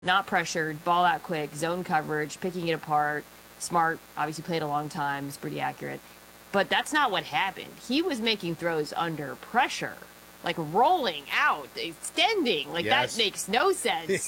not pressured, ball out quick, zone coverage, picking it apart. Smart, obviously played a long time, is pretty accurate. But that's not what happened. He was making throws under pressure, like rolling out, extending. Like, Yes. that makes no sense.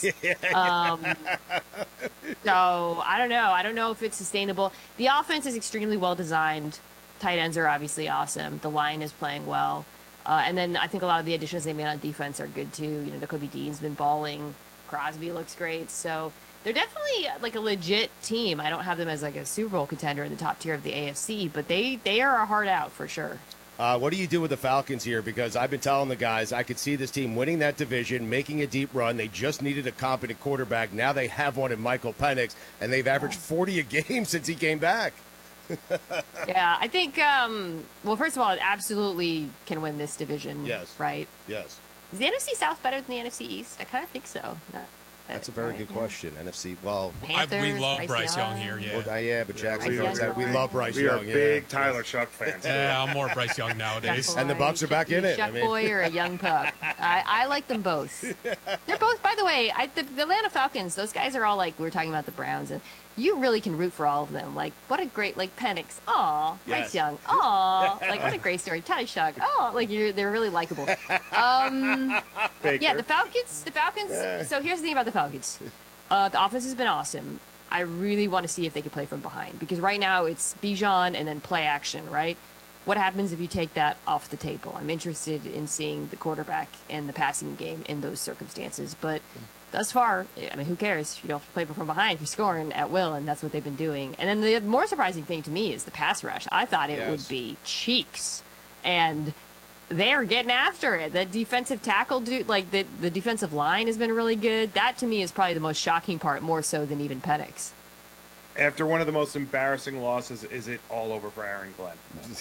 So, I don't know. I don't know if it's sustainable. The offense is extremely well designed. Tight ends are obviously awesome. The line is playing well. And then I think a lot of the additions they made on defense are good, too. You know, Jacoby Dean's been balling. Crosby looks great. So they're definitely like a legit team. I don't have them as like a Super Bowl contender in the top tier of the AFC, but they are a hard out for sure. What do you do with the Falcons here? Because I've been telling the guys I could see this team winning that division, making a deep run. They just needed a competent quarterback. Now they have one in Michael Penix, and they've averaged 40 a game since he came back. Yeah, I think, well, first of all, it absolutely can win this division. Yes. Right? Yes. Is the NFC South better than the NFC East? I kind of think so. That's a very good question. NFC, well, Panthers, we love Bryce Young here, yeah. well, yeah, but Jackson, Bryce Young. we love Bryce We are Young. big Tyler Shuck fans. Yeah, I'm more Bryce Young nowadays. Chuck And the Boy, Bucks are back in it. Chuck I mean- Boy or a young pup. I like them both. They're both, by the way, the Atlanta Falcons, those guys are all like, we were talking about the Browns, and you really can root for all of them. Like, what a great, like, Penix, aw, Yes. Bryce Young, aw, like, what a great story. Ty Shuck, aw, like, they're really likable. Yeah, the Falcons, so here's the thing about the Falcons. The offense has been awesome. I really want to see if they can play from behind, because right now it's Bijan and then play action, right? What happens if you take that off the table? I'm interested in seeing the quarterback and the passing game in those circumstances. But thus far, I mean, who cares? You don't play from behind. You're scoring at will, and that's what they've been doing. And then the more surprising thing to me is the pass rush. I thought it would be cheeks. And they're getting after it. The defensive tackle, like the defensive line has been really good. That, to me, is probably the most shocking part, more so than even Penix. After one of the most embarrassing losses, is it all over for Aaron Glenn?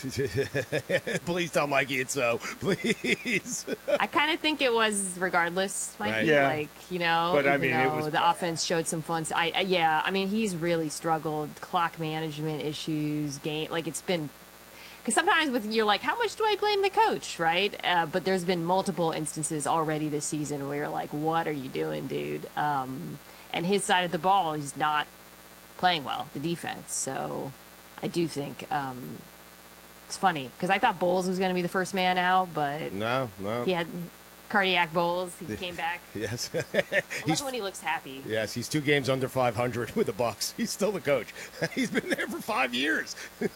Please tell Mikey it's so. Please. I kind of think it was regardless, Mikey. Right. Yeah. Like, you know, But, I even mean, it though was the offense showed some fun. I mean, he's really struggled. Clock management issues, game. Like, it's been. Because sometimes you're like, how much do I blame the coach, right? But there's been multiple instances already this season where you're like, what are you doing, dude? And his side of the ball, he's not playing well, the defense. So I do think it's funny because I thought Bowles was going to be the first man out, but No. he had cardiac Bowles. He came back. Yes. I love when he looks happy. Yes, he's 2 games under 500 with the Bucks. He's still the coach. He's been there for 5 years.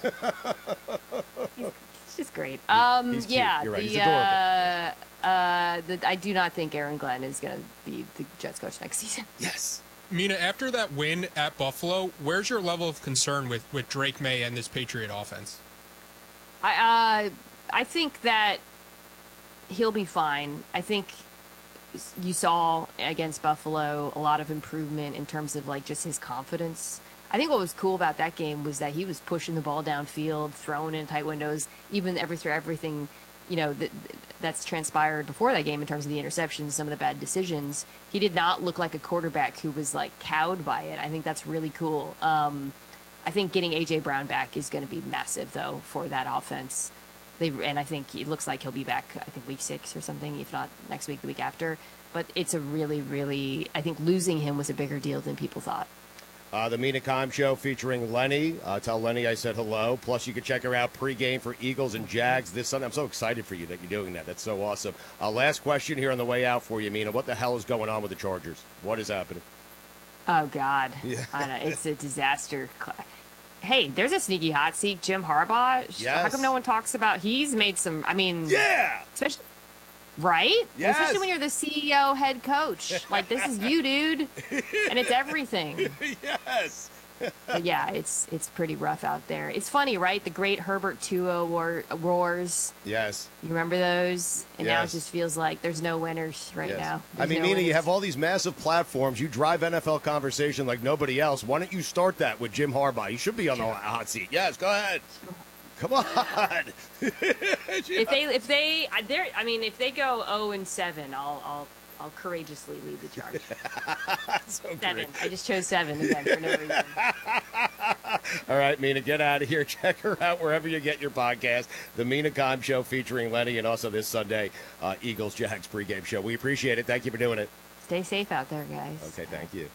It's just great. He's cute. Yeah, You're right. He's adorable. I do not think Aaron Glenn is going to be the Jets coach next season. Yes. Mina, after that win at Buffalo, where's your level of concern with Drake May and this Patriot offense? I think that he'll be fine. I think you saw against Buffalo a lot of improvement in terms of like just his confidence. I think what was cool about that game was that he was pushing the ball downfield, throwing in tight windows, even everything, you know, that's transpired before that game in terms of the interceptions, some of the bad decisions. He did not look like a quarterback who was like cowed by it. I think that's really cool. I think getting A.J. Brown back is going to be massive, though, for that offense. And I think it looks like he'll be back, I think, week 6 or something, if not next week, the week after. But it's a really, really, I think losing him was a bigger deal than people thought. The Mina Kime Show featuring Lenny. Tell Lenny I said hello. Plus, you can check her out pregame for Eagles and Jags this Sunday. I'm so excited for you that you're doing that. That's so awesome. Last question here on the way out for you, Mina. What the hell is going on with the Chargers? What is happening? Oh, God. Yeah. I know, it's a disaster. Hey, there's a sneaky hot seat, Jim Harbaugh. Yes. How come no one talks about? He's made some. I mean, Yeah. especially right, Yes. especially when you're the CEO, head coach. Like this is you, dude, and it's everything. Yes. But yeah, it's pretty rough out there. It's funny, right? The great Herbert Tua roars. Yes. You remember those? And now it Yes. just feels like there's no winners right Yes. now. I mean, There's no Mina, you winners. have all these massive platforms. You drive NFL conversation like nobody else. Why don't you start that with Jim Harbaugh? He should be on the hot seat. Yes, go ahead. Come on. If they go 0-7, I'll courageously lead the charge. So 7. great. I just chose 7 again for no reason. All right, Mina, get out of here. Check her out wherever you get your podcast. The Mina Kime Show featuring Lenny, and also this Sunday, Eagles Jags pregame show. We appreciate it. Thank you for doing it. Stay safe out there, guys. Okay, thank you.